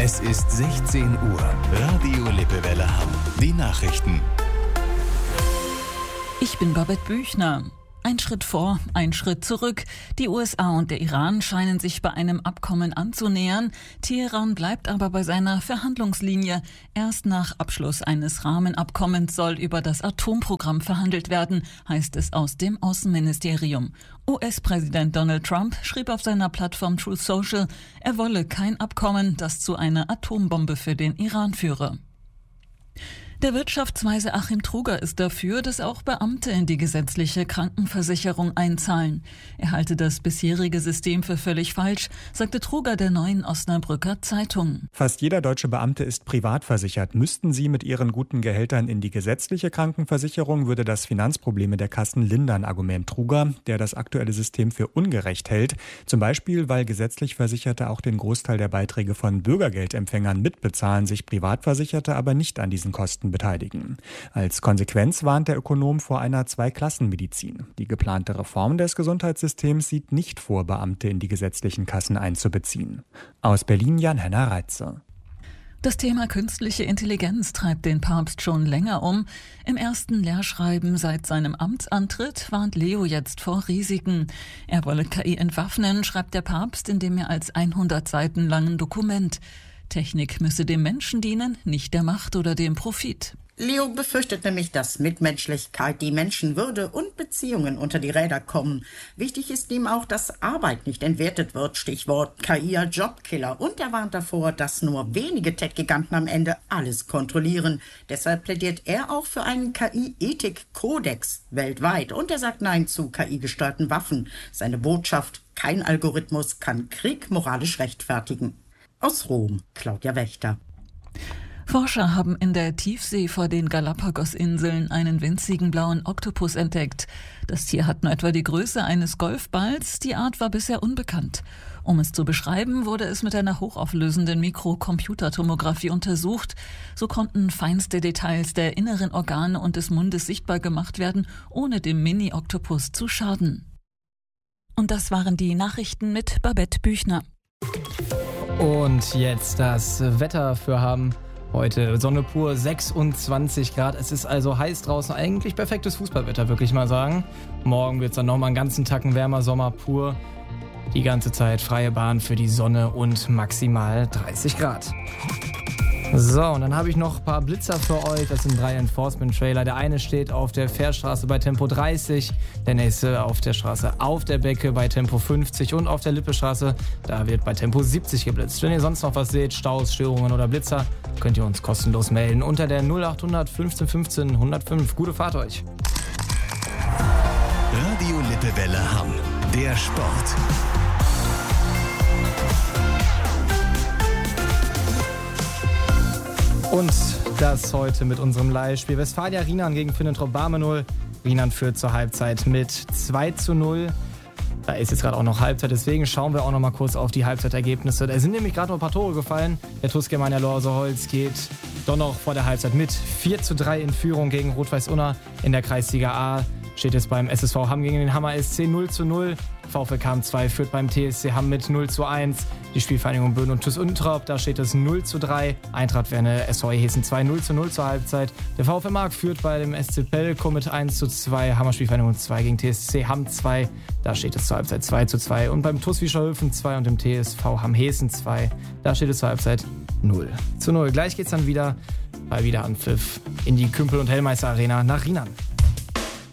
Es ist 16 Uhr. Radio Lippewelle Hamm. Die Nachrichten. Ich bin Babette Büchner. Ein Schritt vor, ein Schritt zurück. Die USA und der Iran scheinen sich bei einem Abkommen anzunähern. Teheran bleibt aber bei seiner Verhandlungslinie. Erst nach Abschluss eines Rahmenabkommens soll über das Atomprogramm verhandelt werden, heißt es aus dem Außenministerium. US-Präsident Donald Trump schrieb auf seiner Plattform Truth Social, er wolle kein Abkommen, das zu einer Atombombe für den Iran führe. Der Wirtschaftsweise Achim Truger ist dafür, dass auch Beamte in die gesetzliche Krankenversicherung einzahlen. Er halte das bisherige System für völlig falsch, sagte Truger der Neuen Osnabrücker Zeitung. Fast jeder deutsche Beamte ist privat versichert. Müssten sie mit ihren guten Gehältern in die gesetzliche Krankenversicherung, würde das Finanzprobleme der Kassen lindern, Argument Truger, der das aktuelle System für ungerecht hält. Zum Beispiel, weil gesetzlich Versicherte auch den Großteil der Beiträge von Bürgergeldempfängern mitbezahlen, sich Privatversicherte aber nicht an diesen Kosten beteiligen. Als Konsequenz warnt der Ökonom vor einer Zweiklassenmedizin. Die geplante Reform des Gesundheitssystems sieht nicht vor, Beamte in die gesetzlichen Kassen einzubeziehen. Aus Berlin Jan-Henner Reitze. Das Thema künstliche Intelligenz treibt den Papst schon länger um. Im ersten Lehrschreiben seit seinem Amtsantritt warnt Leo jetzt vor Risiken. Er wolle KI entwaffnen, schreibt der Papst in dem mehr als 100 Seiten langen Dokument. Technik müsse dem Menschen dienen, nicht der Macht oder dem Profit. Leo befürchtet nämlich, dass Mitmenschlichkeit, die Menschenwürde und Beziehungen unter die Räder kommen. Wichtig ist ihm auch, dass Arbeit nicht entwertet wird, Stichwort KI als Jobkiller. Und er warnt davor, dass nur wenige Tech-Giganten am Ende alles kontrollieren. Deshalb plädiert er auch für einen KI-Ethik-Kodex weltweit. Und er sagt Nein zu KI-gesteuerten Waffen. Seine Botschaft: Kein Algorithmus kann Krieg moralisch rechtfertigen. Aus Rom, Claudia Wächter. Forscher haben in der Tiefsee vor den Galapagos-Inseln einen winzigen blauen Oktopus entdeckt. Das Tier hat nur etwa die Größe eines Golfballs, die Art war bisher unbekannt. Um es zu beschreiben, wurde es mit einer hochauflösenden Mikrocomputertomographie untersucht. So konnten feinste Details der inneren Organe und des Mundes sichtbar gemacht werden, ohne dem Mini-Oktopus zu schaden. Und das waren die Nachrichten mit Babette Büchner. Und jetzt das Wetter für Hamm. Heute Sonne pur, 26 Grad. Es ist also heiß draußen. Eigentlich perfektes Fußballwetter, wirklich mal sagen. Morgen wird es dann nochmal einen ganzen Tacken wärmer, Sommer pur. Die ganze Zeit freie Bahn für die Sonne und maximal 30 Grad. So, und dann habe ich noch ein paar Blitzer für euch. Das sind 3 Enforcement-Trailer. Der eine steht auf der Fährstraße bei Tempo 30, der nächste auf der Straße auf der Becke bei Tempo 50 und auf der Lippestraße, da wird bei Tempo 70 geblitzt. Wenn ihr sonst noch was seht, Staus, Störungen oder Blitzer, könnt ihr uns kostenlos melden unter der 0800 15 15 105. Gute Fahrt euch. Radio Lippewelle Hamm. Der Sport. Und das heute mit unserem Live-Spiel Westfalia Rienan gegen Finnentrop Barmenol. Rienan führt zur Halbzeit mit 2:0. Da ist jetzt gerade auch noch Halbzeit, deswegen schauen wir auch noch mal kurz auf die Halbzeitergebnisse. Da sind nämlich gerade noch ein paar Tore gefallen. Der TuS Germania Lorse-Holz geht doch noch vor der Halbzeit mit 4:3 in Führung gegen Rot-Weiß Unna. In der Kreisliga A steht es beim SSV Hamm gegen den Hammer SC 0:0. VfL Hamm 2 führt beim TSC Hamm mit 0:1. Die Spielvereinigung Böhn und TuS Untrop, da steht es 0:3. Eintracht Werne SV Hessen 2 0:0 zur Halbzeit. Der VfL Mark führt bei dem SC Pelko mit 1:2. Hammer Spielvereinigung 2 gegen TSC Hamm 2. Da steht es zur Halbzeit 2:2. Und beim TuS Wiescholfen 2 und dem TSV Hamm Hessen 2. Da steht es zur Halbzeit 0:0. Gleich geht's dann wieder bei Wiederanpfiff in die Kümpel- und Hellmeister Arena nach Rienan.